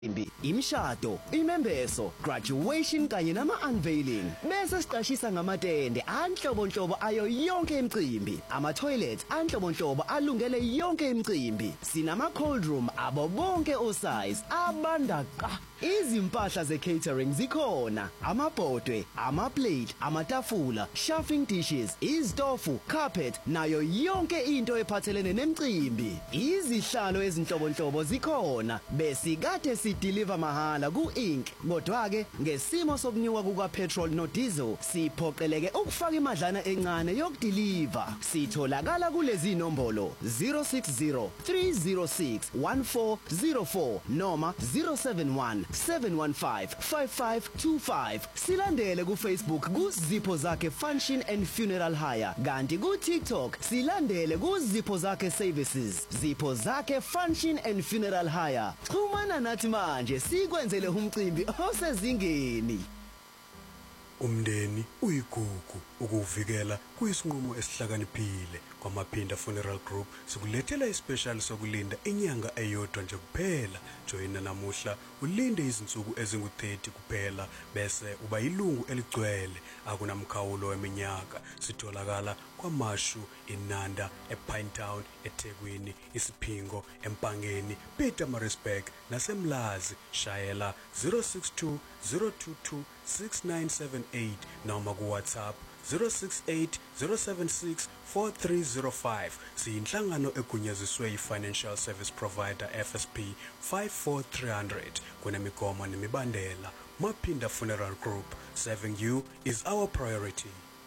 imshado, imembeso, graduation kanye nama-unveiling. Bese siqashisa ngamatende anhlobonhlobo ayo yonke imicimbi. Ama-toilet anhlobonhlobo alungele yonke imicimbi. Sinama-cold room abo bonke osize, abanda qa. Izimpahla ze-catering zikhona. Amabhodwe, ama-plate, amatafula, chafing dishes, izitofu, carpet, nayo yonke into ephathelene nemicimbi. Izihlalo ezinhlobonhlobo zikhona. Besikade sideliver mahala ku-Inc. Kodwa-ke, ngesimo sokunyuka kuka-petrol no-diesel, siphoqeleke ukufaka imadlana encane yokudeliver. Sitholakala kulezi nombolo 060 306 1404 noma 071 715 5525. Silandele ku-Facebook ku-Zipho Zakhe Function and Funeral Hire. Kanti ku-TikTok silandele ku-Zipho Zakhe Services. Zipho Zakhe Function and Funeral Hire. Xhumana nathi manje sikwenzele umcimbi osezingeni. Umndeni uyigugu ukuvikela kuyisinqumo esihlakaniphile kwaMaphinda Funeral Group sikulethela ispecial sokulinda inyanga eyodwa nje kuphela. Joina namuhla ulinde izinsuku ezingu-30 kuphela bese uba yilungu eligcwele akunamkhawulo weminyaka. Sitholakala kwaMashu, eNanda, ePinetown, eThekwini, iSiphingo, eMpangeni, Pietermaritzburg naseMlazi. Shayela 062 022 6978 noma ku WhatsApp 068 076 4305. Siyinhlangano egunyaziswe yi-Financial Service Provider FSP 54300. Kunemigomo nemibandela. Maphinda Funeral Group, serving you is our priority.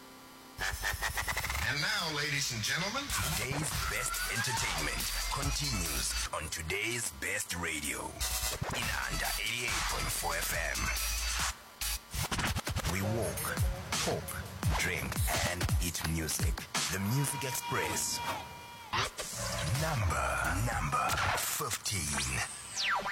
And now, ladies and gentlemen, today's best entertainment continues on today's best radio. Inanda 88.4 FM. We walk, talk, drink, and eat music. The Music Express. Number 15.